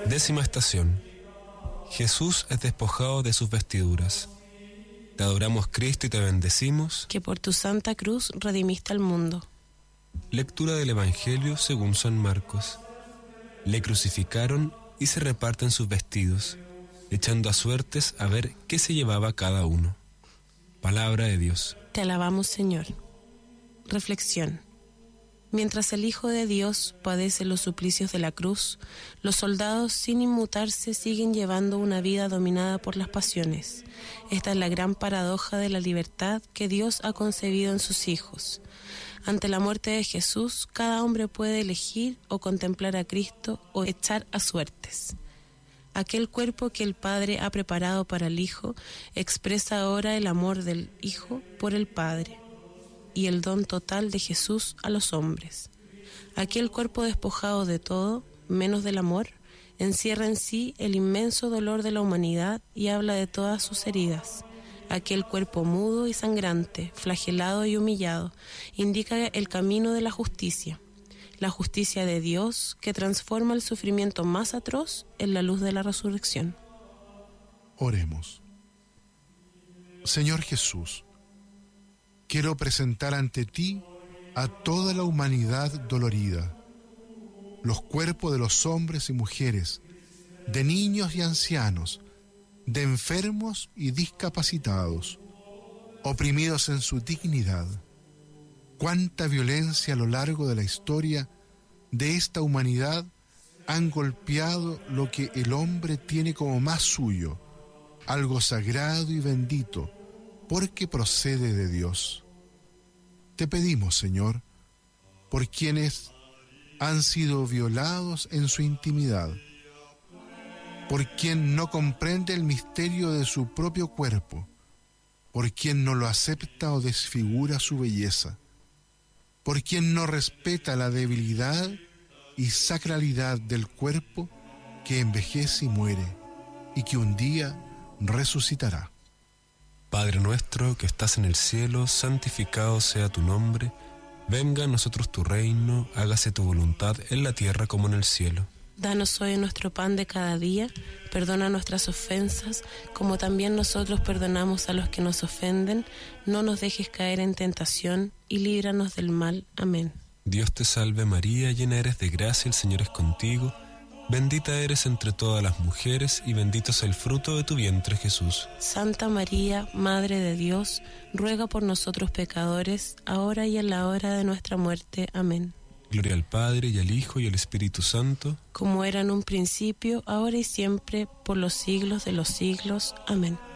Décima estación. Jesús es despojado de sus vestiduras. Te adoramos, Cristo, y te bendecimos, que por tu santa cruz redimiste al mundo. Lectura del Evangelio según San Marcos. Le crucificaron y se reparten sus vestidos, echando a suertes a ver qué se llevaba cada uno. Palabra de Dios. Te alabamos, Señor. Reflexión. Mientras el Hijo de Dios padece los suplicios de la cruz, los soldados, sin inmutarse, siguen llevando una vida dominada por las pasiones. Esta es la gran paradoja de la libertad que Dios ha concebido en sus hijos. Ante la muerte de Jesús, cada hombre puede elegir o contemplar a Cristo o echar a suertes. Aquel cuerpo que el Padre ha preparado para el Hijo expresa ahora el amor del Hijo por el Padre y el don total de Jesús a los hombres. Aquel cuerpo despojado de todo, menos del amor, encierra en sí el inmenso dolor de la humanidad y habla de todas sus heridas. Aquel cuerpo mudo y sangrante, flagelado y humillado, indica el camino de la justicia de Dios que transforma el sufrimiento más atroz en la luz de la resurrección. Oremos. Señor Jesús, quiero presentar ante ti a toda la humanidad dolorida, los cuerpos de los hombres y mujeres, de niños y ancianos, de enfermos y discapacitados, oprimidos en su dignidad. Cuánta violencia a lo largo de la historia de esta humanidad han golpeado lo que el hombre tiene como más suyo, algo sagrado y bendito, porque procede de Dios. Te pedimos, Señor, por quienes han sido violados en su intimidad, por quien no comprende el misterio de su propio cuerpo, por quien no lo acepta o desfigura su belleza, por quien no respeta la debilidad y sacralidad del cuerpo que envejece y muere, y que un día resucitará. Padre nuestro que estás en el cielo, santificado sea tu nombre. Venga a nosotros tu reino, hágase tu voluntad en la tierra como en el cielo. Danos hoy nuestro pan de cada día, perdona nuestras ofensas, como también nosotros perdonamos a los que nos ofenden. No nos dejes caer en tentación, y líbranos del mal. Amén. Dios te salve María, llena eres de gracia, el Señor es contigo. Bendita eres entre todas las mujeres, y bendito es el fruto de tu vientre, Jesús. Santa María, Madre de Dios, ruega por nosotros pecadores, ahora y en la hora de nuestra muerte. Amén. Gloria al Padre, y al Hijo, y al Espíritu Santo, como era en un principio, ahora y siempre, por los siglos de los siglos. Amén.